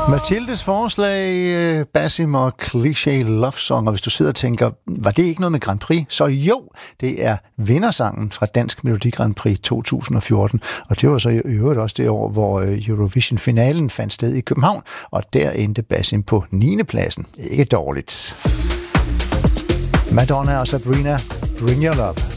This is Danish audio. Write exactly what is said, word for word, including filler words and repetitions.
Mathildes forslag, Basim og Cliché Love Song, og hvis du sidder og tænker, var det ikke noget med Grand Prix? Så jo, det er vindersangen fra Dansk Melodi Grand Prix to tusind og fjorten, og det var så i øvrigt også det år, hvor Eurovision-finalen fandt sted i København, og der endte Basim på niende pladsen. Ikke dårligt. Madonna og Sabrina, Bring Your Love.